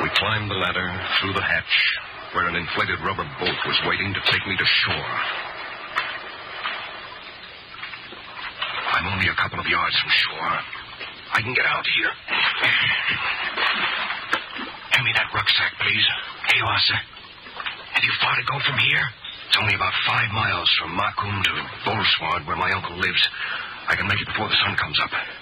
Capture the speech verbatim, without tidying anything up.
We climbed the ladder through the hatch, where an inflated rubber boat was waiting to take me to shore. I'm only a couple of yards from shore. I can get out here. Hand me that rucksack, please. Here you are, sir. Have you far to go from here? It's only about five miles from Macum to Bolsward, where my uncle lives. I can make it before the sun comes up.